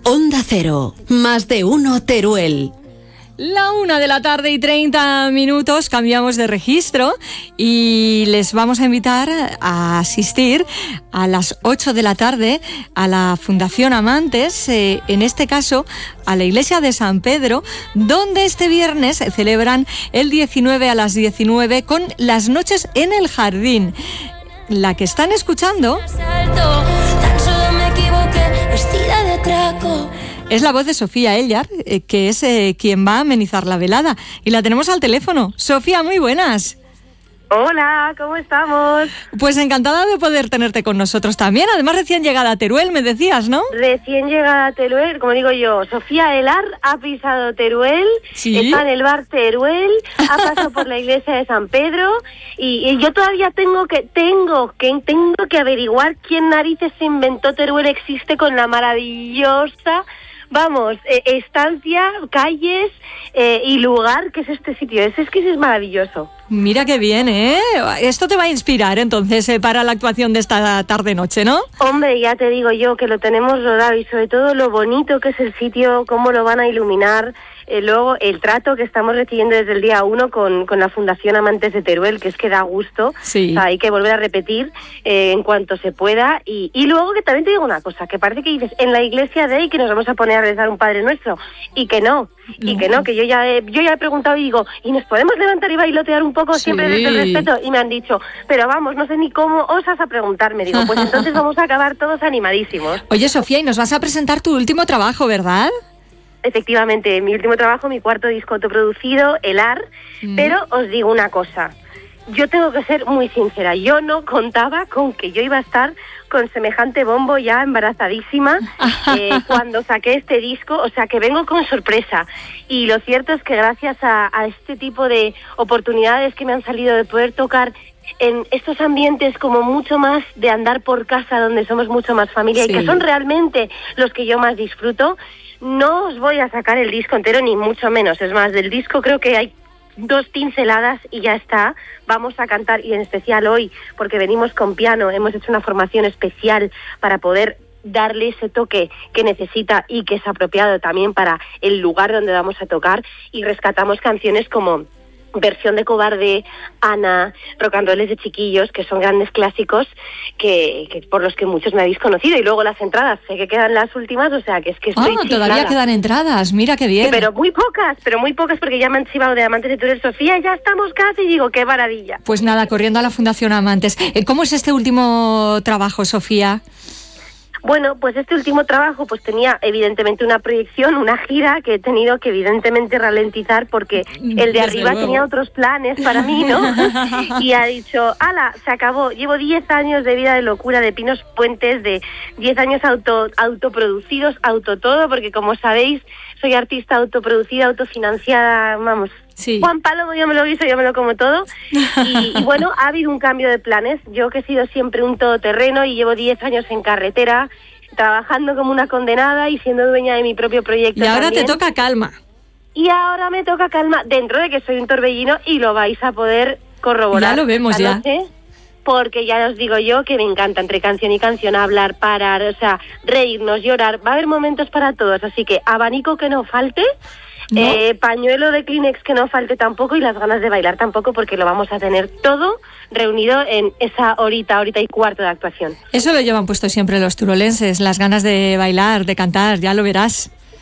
Onda Cero, más de uno Teruel. La 1:30 cambiamos de registro y les vamos a invitar a asistir a las 8 de la tarde a la Fundación Amantes, en este caso a la iglesia de San Pedro, donde este viernes celebran el 19 a las 19 con las noches en el jardín. La que están escuchando es la voz de Sofía Ellar, que es quien va a amenizar la velada. Y la tenemos al teléfono. Sofía, muy buenas. Hola, ¿cómo estamos? Pues encantada de poder tenerte con nosotros también. Además, recién llegada a Teruel, me decías, ¿no? Recién llegada a Teruel, como digo yo, Sofía Ellar ha pisado Teruel, ¿Sí? Está en el bar Teruel, ha pasado por la iglesia de San Pedro y yo todavía tengo que averiguar quién narices se inventó Teruel existe con la maravillosa... estancia, calles y lugar que es este sitio. Es que es maravilloso. Mira qué bien, ¿eh? Esto te va a inspirar entonces para la actuación de esta tarde-noche, ¿no? Hombre, ya te digo yo que lo tenemos rodado y sobre todo lo bonito que es el sitio, cómo lo van a iluminar. Luego el trato que estamos recibiendo desde el día 1 con la Fundación Amantes de Teruel, que es que da gusto. Sí. O sea, hay que volver a repetir en cuanto se pueda. Y luego que también te digo una cosa, que parece que dices, en la iglesia de ahí que nos vamos a poner a rezar un Padre Nuestro. Y que no, que yo ya he preguntado y digo, ¿y nos podemos levantar y bailotear un poco? Sí. Siempre desde el respeto. Y me han dicho, pero vamos, no sé ni cómo osas a preguntarme. Digo, pues entonces vamos a acabar todos animadísimos. Oye, Sofía, y nos vas a presentar tu último trabajo, ¿verdad? Efectivamente, mi último trabajo, mi cuarto disco autoproducido, Ellar, pero os digo una cosa, yo tengo que ser muy sincera, yo no contaba con que yo iba a estar con semejante bombo ya embarazadísima cuando saqué este disco, o sea que vengo con sorpresa y lo cierto es que gracias a este tipo de oportunidades que me han salido de poder tocar en estos ambientes como mucho más de andar por casa donde somos mucho más familia y que son realmente los que yo más disfruto. No os voy a sacar el disco entero, ni mucho menos. Es más, del disco creo que hay 2 pinceladas y ya está. Vamos a cantar, y en especial hoy, porque venimos con piano, hemos hecho una formación especial para poder darle ese toque que necesita y que es apropiado también para el lugar donde vamos a tocar, y rescatamos canciones como Versión de Cobarde, Ana, Rock and Rolls de Chiquillos, que son grandes clásicos que por los que muchos me habéis conocido. Y luego las entradas, sé que quedan las últimas, o sea que es que estoy chiflada. Todavía quedan entradas, mira qué bien. Sí, pero muy pocas, porque ya me han chivado de Amantes de Teruel. Sofía, ya estamos casi, y digo, qué maravilla. Pues nada, corriendo a la Fundación Amantes. ¿Cómo es este último trabajo, Sofía? Bueno, pues este último trabajo pues tenía evidentemente una proyección, una gira que he tenido que evidentemente ralentizar porque el de arriba tenía otros planes para mí, ¿no? Y ha dicho, ¡hala! Se acabó. Llevo 10 años de vida de locura, de pinos puentes, de 10 años autoproducidos, todo, porque como sabéis, soy artista autoproducida, autofinanciada, vamos... Sí. Juan Palomo, yo me lo guiso, yo me lo como todo. Y bueno, ha habido un cambio de planes. Yo que he sido siempre un todoterreno y llevo 10 años en carretera, trabajando como una condenada y siendo dueña de mi propio proyecto. Y ahora también. te toca calma. Y ahora me toca calma, dentro de que soy un torbellino y lo vais a poder corroborar. Ya lo vemos ya. Noche, porque ya os digo yo que me encanta entre canción y canción hablar, parar, o sea, reírnos, llorar. Va a haber momentos para todos, así que abanico que no falte. ¿No? Pañuelo de Kleenex que no falte tampoco y las ganas de bailar tampoco, porque lo vamos a tener todo reunido en esa horita y cuarto de actuación. Eso lo llevan puesto siempre los turolenses, las ganas de bailar, de cantar, ya lo verás.